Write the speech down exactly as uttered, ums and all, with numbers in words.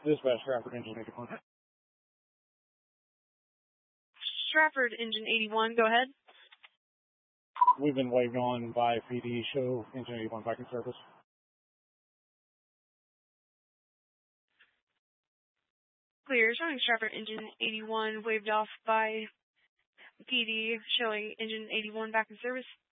Dispatch, Stratford, Engine eighty-one. Stratford, Engine eighty-one, go ahead. We've been waved on by P D. Show Engine eighty-one back in service. Clear. Showing Stratford, Engine eighty-one, waved off by P D. Showing Engine eighty-one back in service.